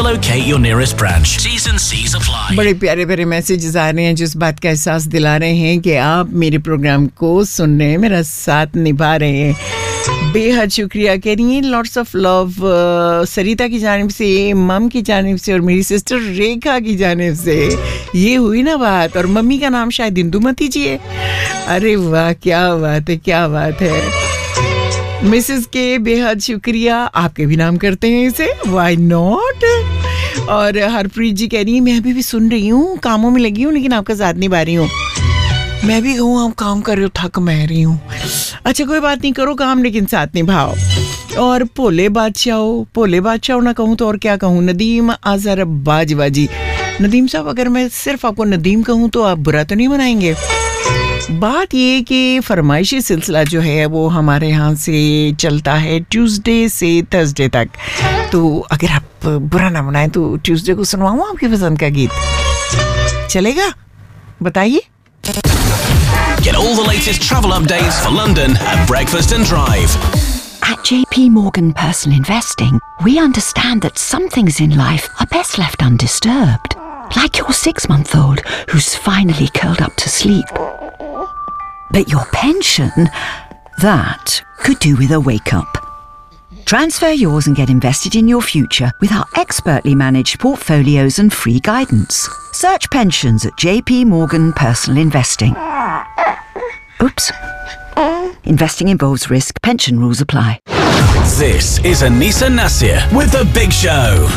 locate your nearest branch. T's and C's apply. बड़े प्यारे प्यारे मैसेजेस आ रहे हैं जो इस बात का एहसास दिला रहे हैं कि आप मेरे प्रोग्राम को सुन रहे हैं, मेरा साथ निभा रहे हैं. बेहद शुक्रिया कह रही हैं. लॉट्स ऑफ लव सरिता की जानिब से, मम की जानिब से और मेरी सिस्टर रेखा की जानिब से. ये हुई ना बात. और मम्मी का नाम शायद इंदुमती जी है. अरे वाह, क्या बात है, क्या बात है. मिसेस के बेहद शुक्रिया. आपके भी नाम करते हैं इसे, व्हाई नॉट. और हरप्रीत जी कह रही है मैं अभी भी सुन रही हूँ, कामों में लगी हूँ लेकिन आपका साथ निभा रही हूँ. मैं भी कहूँ आप काम कर रहे हो, थक मैं रही हूँ. अच्छा कोई बात नहीं, करो काम लेकिन साथ निभाओ. और भोले बादशाह ना कहूँ तो और क्या कहूँ. नदीम आजर बाजी. नदीम साहब, अगर मैं सिर्फ आपको नदीम कहूँ तो आप बुरा तो नहीं मनाएंगे? बात ये कि फरमाइशी सिलसिला जो है वो हमारे यहाँ से चलता है ट्यूसडे से थर्सडे तक. तो अगर आप बुरा ना मनाएं तो ट्यूसडे को सुनवाऊँ आपकी पसंद का गीत, चलेगा? बताइए. Get all the latest travel updates for London at Breakfast and Drive. At JP Morgan Personal Investing, we understand that some things in life are best left undisturbed. Like your 6-month-old who's finally curled up to sleep. But your pension, that could do with a wake-up. Transfer yours and get invested in your future with our expertly managed portfolios and free guidance. Search pensions at JP Morgan Personal Investing. Oops. Investing involves risk. Pension rules apply. This is Anisa Nasir with The Big Show.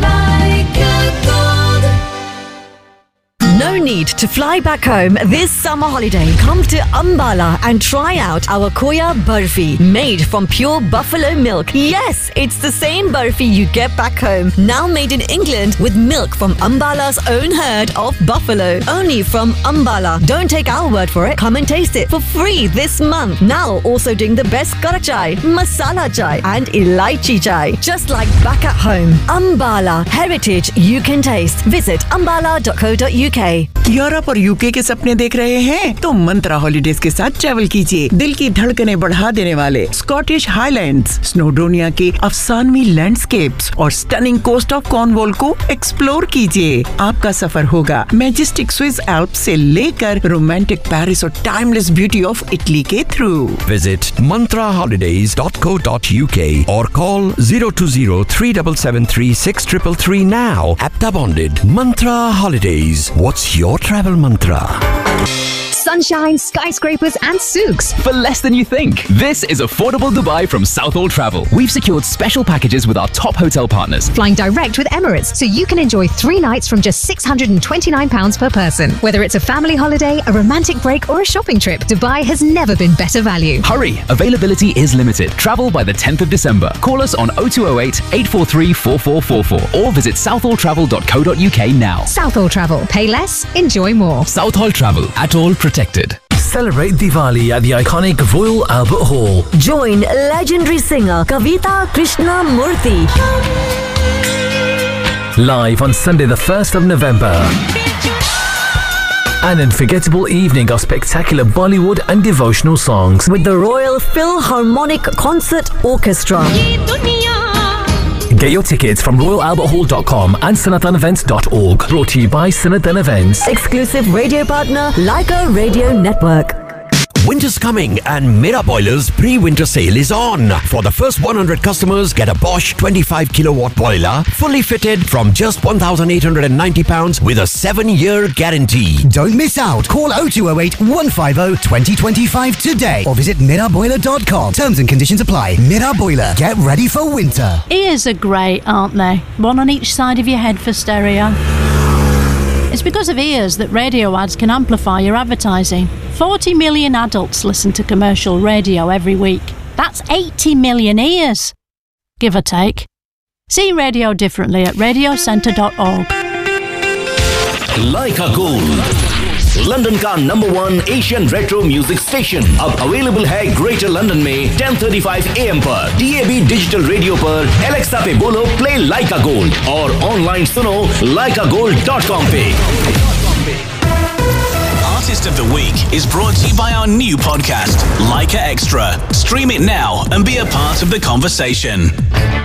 No need to fly back home this summer holiday. Come to Ambala and try out our Koya Barfi, made from pure buffalo milk. Yes, it's the same Barfi you get back home, now made in England with milk from Ambala's own herd of buffalo. Only from Ambala. Don't take our word for it. Come and taste it for free this month. Now also doing the best karak chai, masala chai and elaichi chai. Just like back at home. Ambala, heritage you can taste. Visit ambala.co.uk. Europe और UK के सपने देख रहे हैं तो मंत्रा holidays के साथ travel कीजिए. दिल की धड़कनें बढ़ा देने वाले स्कॉटिश हाईलैंड्स, स्नोडोनिया के अफसानवी लैंडस्केप्स और स्टनिंग कोस्ट ऑफ कॉर्नवॉल को एक्सप्लोर कीजिए. आपका सफर होगा मैजेस्टिक स्विस एल्प्स से लेकर रोमांटिक पेरिस और टाइमलेस ब्यूटी ऑफ इटली के through. Visit mantraholidays.co.uk or call 020-3773-6333 now. Apta bonded. Mantra Holidays. What's your travel mantra? Sunshine, skyscrapers and souks. For less than you think. This is affordable Dubai from Southall Travel. We've secured special packages with our top hotel partners. Flying direct with Emirates, so you can enjoy 3 nights from just £629 per person. Whether it's a family holiday, a romantic break or a shopping trip, Dubai has never been better value. Hurry! Availability is limited. Travel by the 10th of December. Call us on 0208 843 4444 or visit southalltravel.co.uk now. Southall Travel. Pay less, enjoy more. Southall Travel. At all protected. Celebrate Diwali at the iconic Royal Albert Hall. Join legendary singer Kavita Krishnamurthy. Live on Sunday the 1st of November. An unforgettable evening of spectacular Bollywood and devotional songs With the Royal Philharmonic Concert Orchestra. Get your tickets from royalalberthall.com and sanatanevents.org. Brought to you by Sanatan Events. Exclusive radio partner Leica Radio Network. Winter's coming and Mira Boiler's pre-winter sale is on. For the first 100 customers, get a Bosch 25 kilowatt boiler, fully fitted from just £1,890 with a 7-year guarantee. Don't miss out. Call 0208 150 2025 today or visit miraboiler.com. Terms and conditions apply. Mira Boiler. Get ready for winter. Ears are great, aren't they? One on each side of your head for stereo. It's because of ears that radio ads can amplify your advertising. 40 million adults listen to commercial radio every week. That's 80 million ears, give or take. See radio differently at radiocentre.org. Leica Gold, London का number 1 Asian retro music station अब available है greater London में 10:35 AM पर DAB digital radio पर Alexa पे बोलो play लाइका gold और online सुनो laikagold.com पे. Artist of the Week is brought to you by our new podcast, Leica Extra. Stream it now and be a part of the conversation.